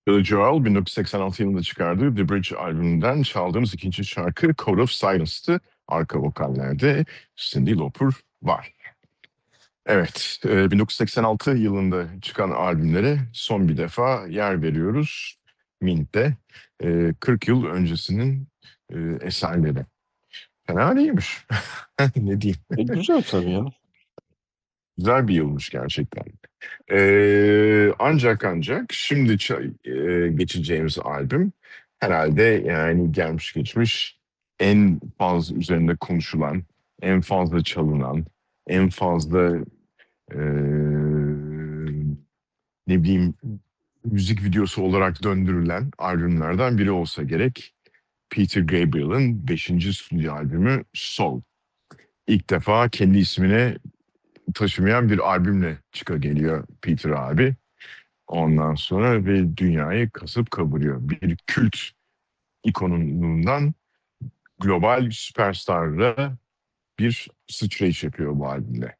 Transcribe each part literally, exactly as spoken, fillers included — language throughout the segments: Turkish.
Billy Joel bin dokuz yüz seksen altı yılında çıkardığı The Bridge albümünden çaldığımız ikinci şarkı Code of Silence'tı. Arka vokallerde Cyndi Lauper var. Evet, e, bin dokuz yüz seksen altı yılında çıkan albümlere son bir defa yer veriyoruz. Mint'te e, kırk yıl öncesinin e, eserleri. Fena değilmiş. Ne diyeyim? E, güzel tabii ya. Güzel bir yılmış gerçekten. Ee, ancak ancak şimdi ça- e, geçeceğimiz albüm herhalde yani gelmiş geçmiş en fazla üzerinde konuşulan, en fazla çalınan, en fazla e, ne bileyim müzik videosu olarak döndürülen albümlerden biri olsa gerek. Peter Gabriel'ın beşinci stüdyo albümü Soul. İlk defa kendi ismine taşımayan bir albümle çıka geliyor Peter abi. Ondan sonra ve dünyayı kasıp kavuruyor. Bir kült ikonundan global süperstarla bir sıçrayış yapıyor bu albümle.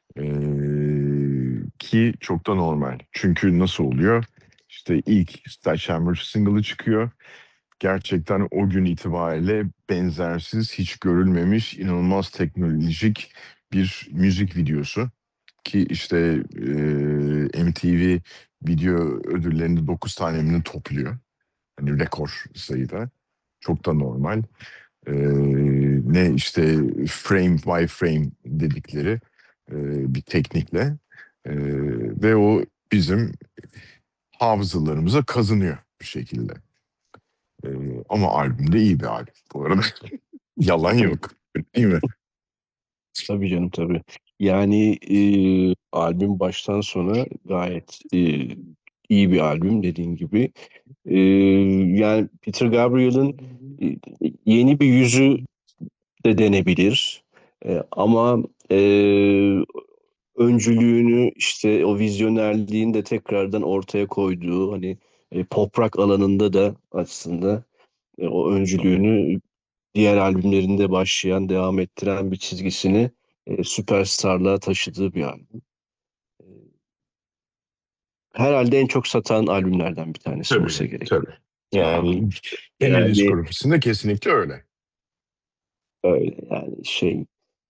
Ee, ki çok da normal. Çünkü nasıl oluyor? İşte ilk Sledgehammer single'ı çıkıyor. Gerçekten o gün itibariyle benzersiz, hiç görülmemiş, inanılmaz teknolojik bir müzik videosu. Ki işte e, M T V video ödüllerini dokuz tanemini topluyor. Hani rekor sayıda. Çok da normal. E, ne işte frame by frame dedikleri e, bir teknikle. E, ve o bizim hafızalarımıza kazınıyor bir şekilde. E, ama albüm de iyi bir albüm bu arada. Yalan yok. Değil mi? Tabii canım tabii. Yani e, albüm baştan sona gayet e, iyi bir albüm dediğin gibi. E, Yani Peter Gabriel'ın e, yeni bir yüzü de denebilir. E, ama e, öncülüğünü işte o vizyonerliğini de tekrardan ortaya koyduğu hani e, pop rock alanında da aslında e, o öncülüğünü diğer albümlerinde başlayan, devam ettiren bir çizgisini e, süperstarlığa taşıdığı bir albüm. E, Herhalde en çok satan albümlerden bir tanesi olsa Tabii, gerek. tabii. Yani Kendi yani diskografisinde kesinlikle öyle. öyle yani şey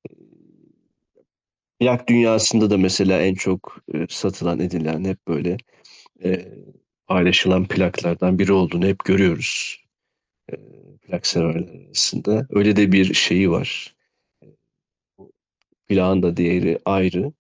plak dünyasında da mesela en çok e, satılan edilen hep böyle e, paylaşılan plaklardan biri olduğunu hep görüyoruz. E, Plak severler arasında. Öyle de bir şeyi var. Plağın da değeri ayrı.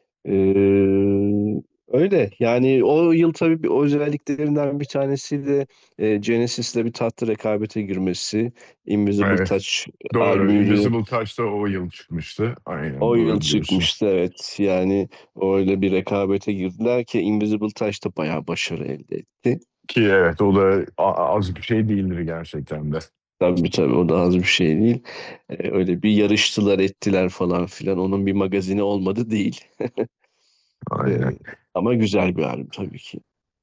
Ee, Öyle yani o yıl tabii bir o özelliklerinden bir tanesi de e, Genesis'le bir tatlı rekabete girmesi. Invisible Evet. Touch Doğru. albümünü Invisible Touch da o yıl çıkmıştı. Aynen o yıl doğru diyorsun. çıkmıştı, evet. Yani öyle bir rekabete girdiler ki Invisible Touch da bayağı başarı elde etti. Ki evet o da a- az bir şey değildir gerçekten de. Tabii tabii o da az bir şey değil. Ee, öyle bir yarıştılar ettiler falan filan. Onun bir magazini olmadı değil. Ee, Aynen. Ama güzel bir albüm tabii ki.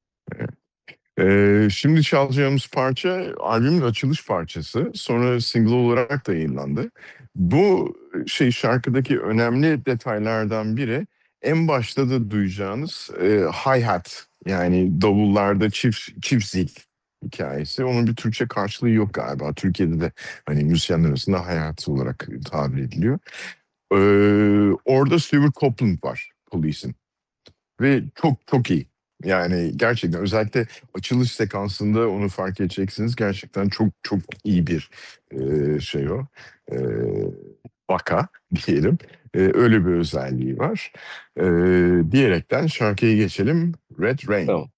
Ee, şimdi çalacağımız parça albümün açılış parçası. Sonra single olarak da yayınlandı. Bu şey şarkıdaki önemli detaylardan biri en başta da duyacağınız e, hi-hat yani davullarda çift çift zil hikayesi. Onun bir Türkçe karşılığı yok galiba. Türkiye'de de hani müzisyenler arasında hi-hat olarak tabir ediliyor. Ee, orada Stuart Copeland var Police'in. Ve çok çok iyi. Yani gerçekten özellikle açılış sekansında onu fark edeceksiniz. Gerçekten çok çok iyi bir e, şey o. E, vaka diyelim. E, öyle bir özelliği var. E, diyerekten şarkıya geçelim. Red Rain. Tamam.